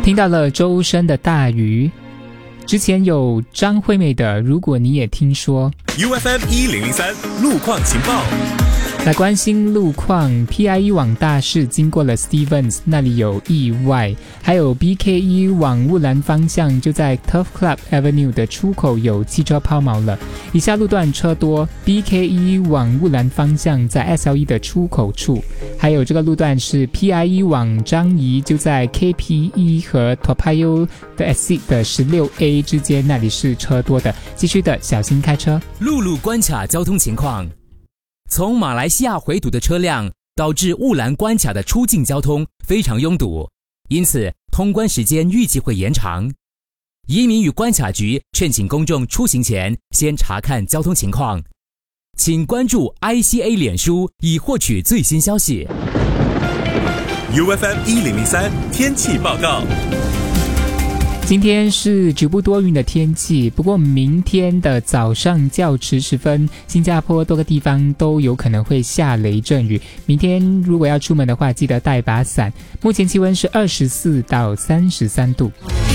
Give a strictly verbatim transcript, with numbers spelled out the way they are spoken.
听到了周深的大鱼，之前有张惠妹的如果你也听说。 U F M 一零零三路况情报， 来关心路况。 P I E 往大市经过了 Stevens 那里有意外，还有 B K E 往雾兰方向就在 Turf Club Avenue 的出口有汽车抛锚了，以下路段车多。 B K E 往雾兰方向在 S L E 的出口处，还有这个路段是 P I E 往樟宜就在 K P E 和 Toa Payoh 的 Exit 的 十六 A 之间，那里是车多的，继续的小心开车。 陆路关卡交通情况，从马来西亚回堵的车辆导致雾兰关卡的出境交通非常拥堵，因此通关时间预计会延长。移民与关卡局劝请公众出行前先查看交通情况，请关注 I C A 脸书以获取最新消息。 U F M 一零零三天气报告。 今天是局部多云的天气，不过明天的早上较迟时分，新加坡多个地方都有可能会下雷阵雨。明天如果要出门的话，记得带把伞。目前气温是二十四到三十三度。